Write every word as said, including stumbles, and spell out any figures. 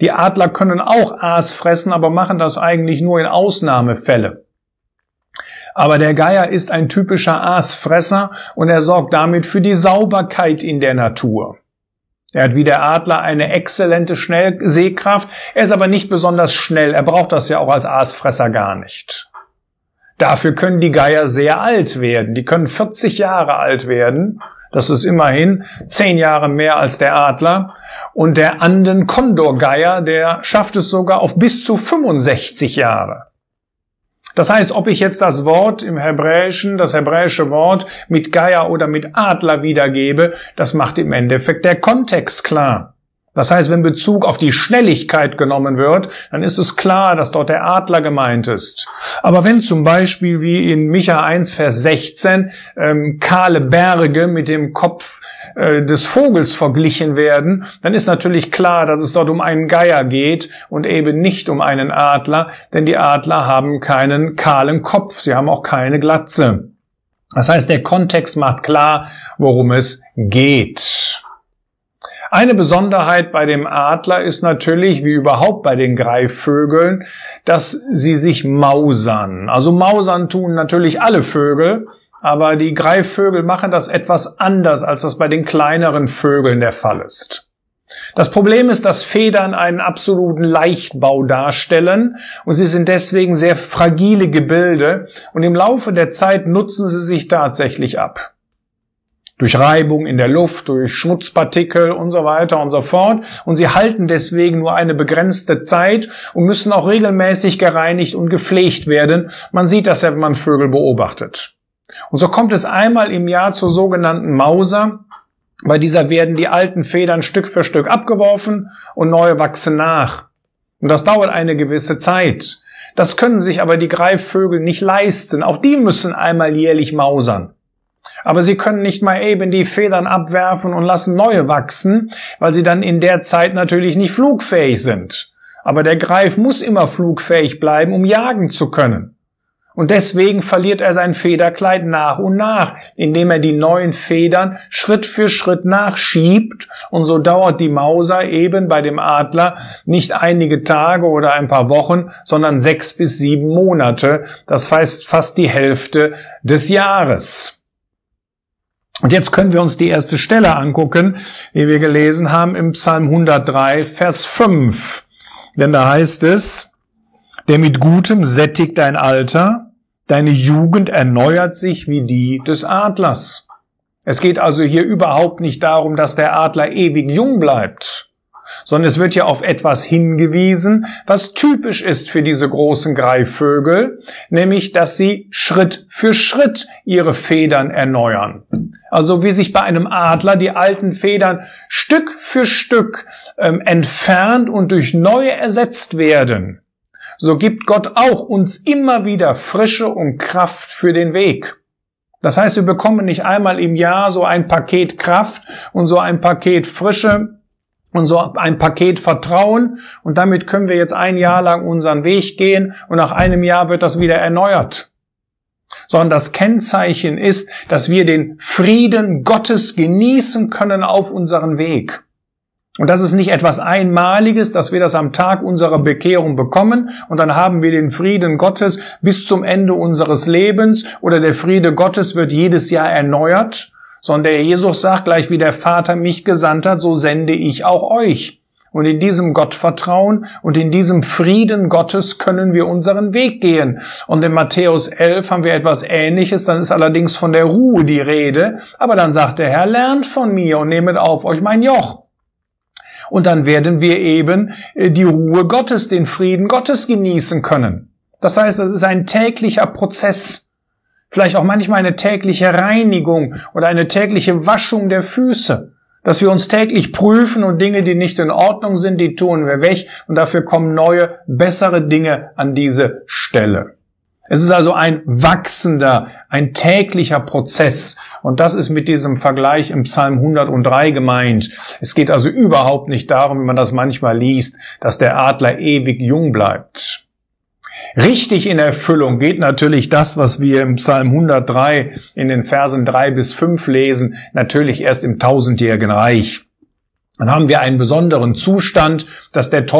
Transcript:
Die Adler können auch Aas fressen, aber machen das eigentlich nur in Ausnahmefällen. Aber der Geier ist ein typischer Aasfresser und er sorgt damit für die Sauberkeit in der Natur. Er hat wie der Adler eine exzellente Schnellsehkraft, er ist aber nicht besonders schnell, er braucht das ja auch als Aasfresser gar nicht. Dafür können die Geier sehr alt werden, die können vierzig Jahre alt werden, das ist immerhin zehn Jahre mehr als der Adler. Und der Anden-Kondorgeier, der schafft es sogar auf bis zu fünfundsechzig Jahre. Das heißt, ob ich jetzt das Wort im Hebräischen, das hebräische Wort mit Geier oder mit Adler wiedergebe, das macht im Endeffekt der Kontext klar. Das heißt, wenn Bezug auf die Schnelligkeit genommen wird, dann ist es klar, dass dort der Adler gemeint ist. Aber wenn zum Beispiel wie in Micha eins, Vers sechzehn ähm, kahle Berge mit dem Kopf äh, des Vogels verglichen werden, dann ist natürlich klar, dass es dort um einen Geier geht und eben nicht um einen Adler, denn die Adler haben keinen kahlen Kopf, sie haben auch keine Glatze. Das heißt, der Kontext macht klar, worum es geht. Eine Besonderheit bei dem Adler ist natürlich, wie überhaupt bei den Greifvögeln, dass sie sich mausern. Also mausern tun natürlich alle Vögel, aber die Greifvögel machen das etwas anders, als das bei den kleineren Vögeln der Fall ist. Das Problem ist, dass Federn einen absoluten Leichtbau darstellen und sie sind deswegen sehr fragile Gebilde und im Laufe der Zeit nutzen sie sich tatsächlich ab. Durch Reibung in der Luft, durch Schmutzpartikel und so weiter und so fort. Und sie halten deswegen nur eine begrenzte Zeit und müssen auch regelmäßig gereinigt und gepflegt werden. Man sieht das ja, wenn man Vögel beobachtet. Und so kommt es einmal im Jahr zur sogenannten Mauser. Bei dieser werden die alten Federn Stück für Stück abgeworfen und neue wachsen nach. Und das dauert eine gewisse Zeit. Das können sich aber die Greifvögel nicht leisten. Auch die müssen einmal jährlich mausern. Aber sie können nicht mal eben die Federn abwerfen und lassen neue wachsen, weil sie dann in der Zeit natürlich nicht flugfähig sind. Aber der Greif muss immer flugfähig bleiben, um jagen zu können. Und deswegen verliert er sein Federkleid nach und nach, indem er die neuen Federn Schritt für Schritt nachschiebt. Und so dauert die Mauser eben bei dem Adler nicht einige Tage oder ein paar Wochen, sondern sechs bis sieben Monate. Das heißt fast die Hälfte des Jahres. Und jetzt können wir uns die erste Stelle angucken, die wir gelesen haben im Psalm hundertdrei, Vers fünf. Denn da heißt es, der mit Gutem sättigt dein Alter, deine Jugend erneuert sich wie die des Adlers. Es geht also hier überhaupt nicht darum, dass der Adler ewig jung bleibt, sondern es wird ja auf etwas hingewiesen, was typisch ist für diese großen Greifvögel, nämlich, dass sie Schritt für Schritt ihre Federn erneuern. Also wie sich bei einem Adler die alten Federn Stück für Stück ähm, entfernt und durch neue ersetzt werden, so gibt Gott auch uns immer wieder Frische und Kraft für den Weg. Das heißt, wir bekommen nicht einmal im Jahr so ein Paket Kraft und so ein Paket Frische und so ein Paket Vertrauen und damit können wir jetzt ein Jahr lang unseren Weg gehen und nach einem Jahr wird das wieder erneuert. Sondern das Kennzeichen ist, dass wir den Frieden Gottes genießen können auf unseren Weg. Und das ist nicht etwas Einmaliges, dass wir das am Tag unserer Bekehrung bekommen und dann haben wir den Frieden Gottes bis zum Ende unseres Lebens oder der Friede Gottes wird jedes Jahr erneuert, sondern der Jesus sagt, gleich wie der Vater mich gesandt hat, so sende ich auch euch. Und in diesem Gottvertrauen und in diesem Frieden Gottes können wir unseren Weg gehen. Und in Matthäus elf haben wir etwas Ähnliches, dann ist allerdings von der Ruhe die Rede. Aber dann sagt der Herr, lernt von mir und nehmet auf euch mein Joch. Und dann werden wir eben die Ruhe Gottes, den Frieden Gottes genießen können. Das heißt, es ist ein täglicher Prozess. Vielleicht auch manchmal eine tägliche Reinigung oder eine tägliche Waschung der Füße. Dass wir uns täglich prüfen und Dinge, die nicht in Ordnung sind, die tun wir weg und dafür kommen neue, bessere Dinge an diese Stelle. Es ist also ein wachsender, ein täglicher Prozess und das ist mit diesem Vergleich im Psalm hundertdrei gemeint. Es geht also überhaupt nicht darum, wie man das manchmal liest, dass der Adler ewig jung bleibt. Richtig in Erfüllung geht natürlich das, was wir im Psalm hundertdrei in den Versen drei bis fünf lesen, natürlich erst im tausendjährigen Reich. Dann haben wir einen besonderen Zustand, dass der